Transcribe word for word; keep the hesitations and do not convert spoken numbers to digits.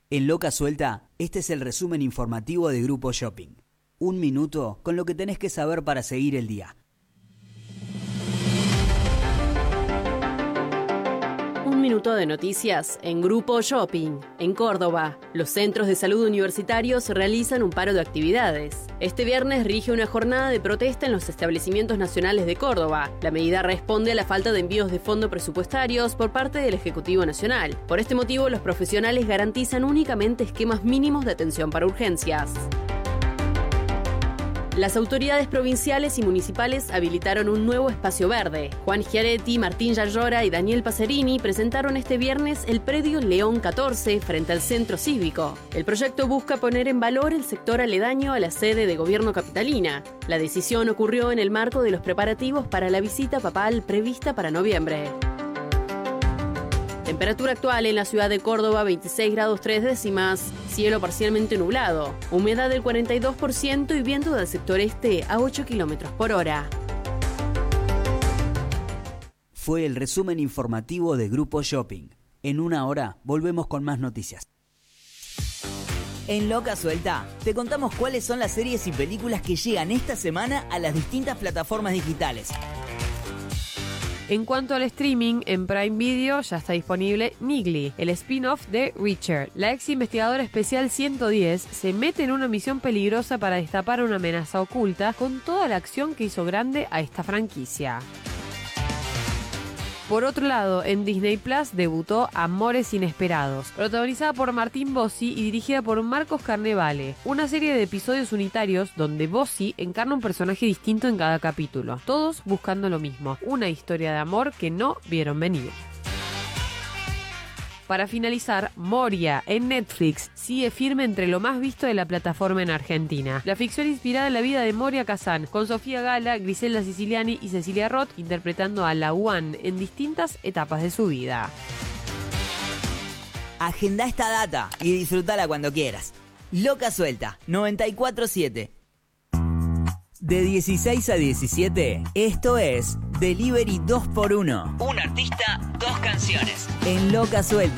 En Loca Suelta, este es el resumen informativo de Grupo Shopping. Un minuto con lo que tenés que saber para seguir el día. Un minuto de noticias en Grupo Shopping. En Córdoba, los centros de salud universitarios realizan un paro de actividades. Este viernes rige una jornada de protesta en los establecimientos nacionales de Córdoba. La medida responde a la falta de envíos de fondos presupuestarios por parte del Ejecutivo Nacional. Por este motivo, los profesionales garantizan únicamente esquemas mínimos de atención para urgencias. Las autoridades provinciales y municipales habilitaron un nuevo espacio verde. Juan Schiaretti, Martín Yayora y Daniel Pacerini presentaron este viernes el predio León catorce frente al centro cívico. El proyecto busca poner en valor el sector aledaño a la sede de gobierno capitalina. La decisión ocurrió en el marco de los preparativos para la visita papal prevista para noviembre. Temperatura actual en la ciudad de Córdoba, veintiséis grados tres décimas, cielo parcialmente nublado, humedad del cuarenta y dos por ciento y viento del sector este a ocho kilómetros por hora. Fue el resumen informativo de Grupo Shopping. En una hora volvemos con más noticias. En Loca Suelta, te contamos cuáles son las series y películas que llegan esta semana a las distintas plataformas digitales. En cuanto al streaming, en Prime Video ya está disponible Niggly, el spin-off de Reacher. La ex investigadora especial ciento diez se mete en una misión peligrosa para destapar una amenaza oculta con toda la acción que hizo grande a esta franquicia. Por otro lado, en Disney Plus debutó Amores Inesperados, protagonizada por Martín Bossi y dirigida por Marcos Carnevale, una serie de episodios unitarios donde Bossi encarna un personaje distinto en cada capítulo, todos buscando lo mismo, una historia de amor que no vieron venir. Para finalizar, Moria, en Netflix, sigue firme entre lo más visto de la plataforma en Argentina. La ficción inspirada en la vida de Moria Kazan, con Sofía Gala, Griselda Siciliani y Cecilia Roth interpretando a la One en distintas etapas de su vida. Agenda esta data y disfrutala cuando quieras. Loca Suelta, noventa y cuatro punto siete. De dieciséis a diecisiete, esto es Delivery dos por uno. Un artista, dos canciones. En Loca Suelta.